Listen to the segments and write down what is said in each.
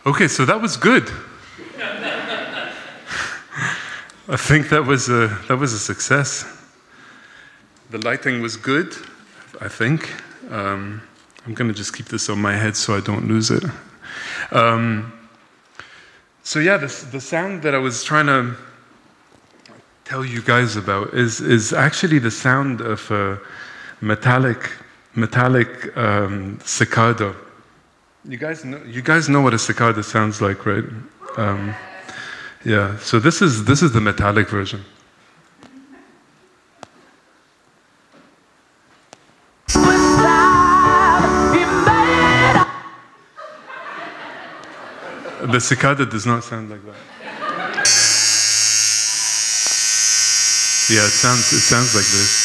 Okay, so that was good. I think that was a success. The lighting was good, I think. I'm going to just keep this on my head so I don't lose it. So yeah, the sound that I was trying to tell you guys about is actually the sound of a metallic cicada. You guys know what a cicada sounds like, right? Yeah. So this is the metallic version. The cicada does not sound like that. Yeah, it sounds like this.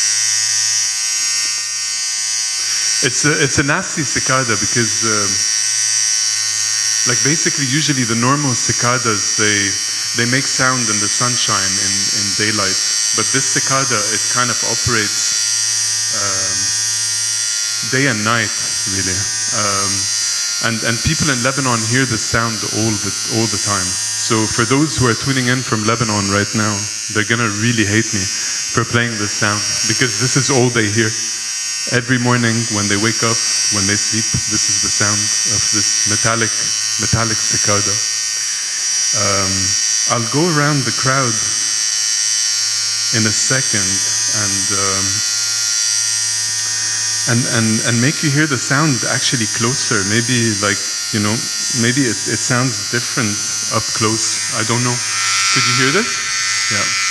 It's a nasty cicada because, like basically, usually the normal cicadas they make sound in the sunshine in daylight, but this cicada it kind of operates day and night, really. And people in Lebanon hear this sound all the time. So for those who are tuning in from Lebanon right now, they're gonna really hate me for playing this sound because this is all they hear. Every morning when they wake up, when they sleep, this is the sound of this metallic cicada. I'll go around the crowd in a second and make you hear the sound actually closer. Maybe maybe it sounds different up close. I don't know. Could you hear this? Yeah.